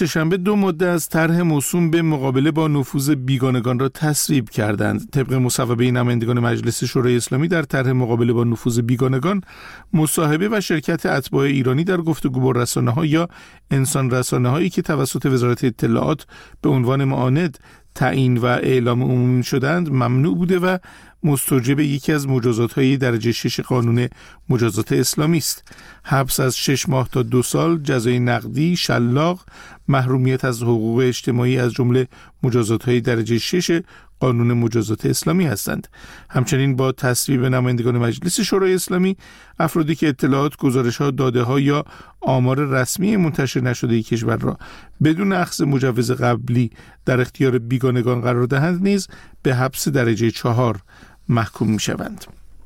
سه‌شنبه 2 ماده از طرح موسوم به مقابله با نفوذ بیگانگان را تصویب کردند. طبق مصوبه نمایندگان مجلس شورای اسلامی در طرح مقابله با نفوذ بیگانگان، مصاحبه و شرکت اتباع ایرانی در گفتگو با رسانه‌ها یا انسان رسانه‌هایی که توسط وزارت اطلاعات به عنوان معاند تعیین و اعلام عمومی شدند ممنوع بوده و مستوجب یکی از مجازات‌های درجه 6 قانون مجازات اسلامی است. حبس از 6 ماه تا 2 سال، جزای نقدی، شلاق، محرومیت از حقوق اجتماعی از جمله مجازات‌های درجه 6 قانون مجازات اسلامی هستند. همچنین با تصویب نمایندگان مجلس شورای اسلامی، افرادی که اطلاعات، گزارش‌ها، داده‌ها یا آمار رسمی منتشر نشده کشور را بدون اخذ مجوز قبلی در اختیار بیگانگان قرار دهند نیز به حبس درجه 4 محکوم می‌شوند.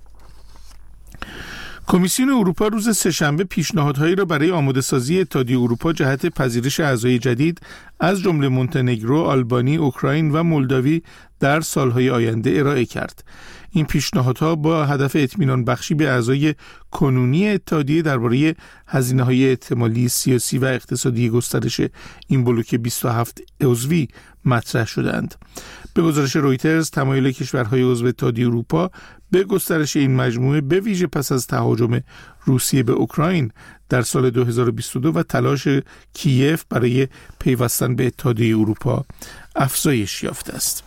کمیسیون اروپا روز سه‌شنبه پیشنهادهایی را برای آماده‌سازی اتحادیه اروپا جهت پذیرش اعضای جدید از جمله مونتنگرو، آلبانی، اوکراین و مولداوی در سالهای آینده ارائه کرد. این پیشنهادها با هدف اطمینان بخشی به اعضای کنونی اتحادیه درباره هزینه‌های احتمالی سیاسی و اقتصادی گسترش این بلوک 27 عضوی مطرح شدند. به گزارش رویترز، تمایل کشورهای عضو اتحادیه اروپا به گسترش این مجموعه به ویژه پس از تهاجم روسیه به اوکراین در سال 2022 و تلاش کیف برای پیوستن به اتحادیه اروپا افزایش یافته است.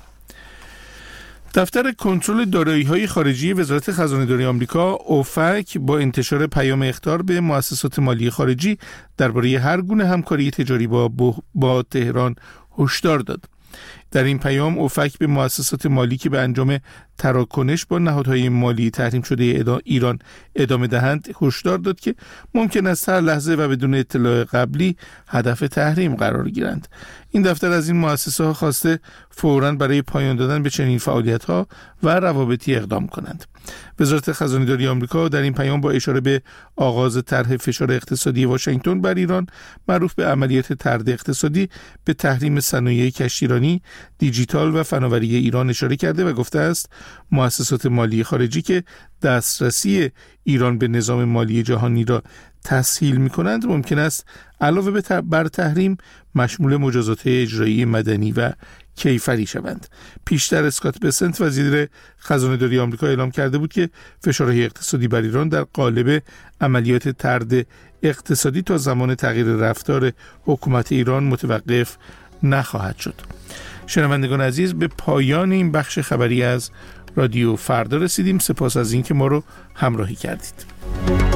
دفتر کنترل دارایی‌های خارجی وزارت خزانه‌داری آمریکا اوفک با انتشار پیام اخطار به مؤسسات مالی خارجی درباره هر گونه همکاری تجاری با تهران هشدار داد. در این پیام اوفک به مؤسسات مالی که به انجام تراکنش با نهادهای مالی تحریم شده ایران ادامه دهند هشدار داد که ممکن است هر لحظه و بدون اطلاع قبلی هدف تحریم قرار گیرند. این دفتر از این مؤسسه‌ها خواسته فوراً برای پایان دادن به چنین فعالیت‌ها و روابطی اقدام کنند. وزارت خزانه‌داری آمریکا در این پیام با اشاره به آغاز طرح فشار اقتصادی واشنگتن بر ایران معروف به عملیات طرد اقتصادی به تحریم صنایع کشتیرانی، دیجیتال و فناوری ایران اشاره کرده و گفته است مؤسسات مالی خارجی که دسترسی ایران به نظام مالی جهانی را تسهیل می‌کنند ممکن است علاوه بر تحریم مشمول مجازات اجرایی مدنی و کیفری شوند. پیشتر اسکات بسنت وزیر خزانه‌داری آمریکا اعلام کرده بود که فشارهای اقتصادی بر ایران در قالب عملیات طرد اقتصادی تا زمان تغییر رفتار حکومت ایران متوقف نخواهد شد. شنوندگان عزیز، به پایان این بخش خبری از رادیو فردا رسیدیم. سپاس از اینکه ما رو همراهی کردید.